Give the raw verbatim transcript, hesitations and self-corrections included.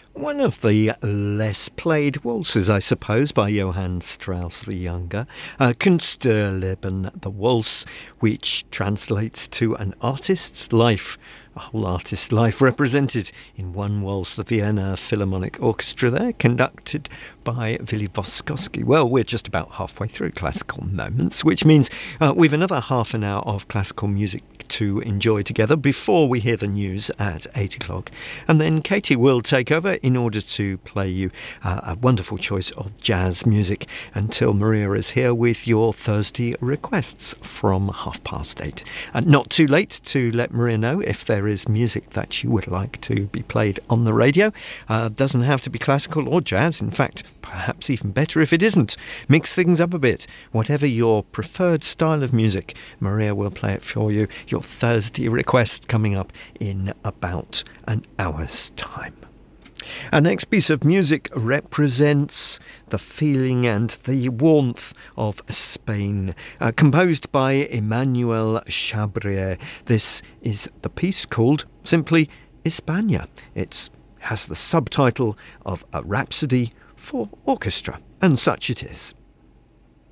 One of the less played waltzes, I suppose, by Johann Strauss the Younger, uh, Kunstleben, the waltz, which translates to an artist's life, a whole artist's life represented in one waltz. The Vienna Philharmonic Orchestra there, conducted by Willy Voskowski. Well, we're just about halfway through Classical Moments, which means uh, we've another half an hour of classical music to enjoy together before we hear the news at eight o'clock. And then Katie will take over in order to play you uh, a wonderful choice of jazz music until Maria is here with your Thursday requests from half past eight. And not too late to let Maria know if there is music that you would like to be played on the radio. Uh, doesn't have to be classical or jazz. In fact, perhaps even better if it isn't. Mix things up a bit. Whatever your preferred style of music, Maria will play it for you. Your Thursday request coming up in about an hour's time. Our next piece of music represents the feeling and the warmth of Spain, uh, composed by Emmanuel Chabrier. This is the piece called simply España. It has the subtitle of A Rhapsody for Orchestra, and such it is.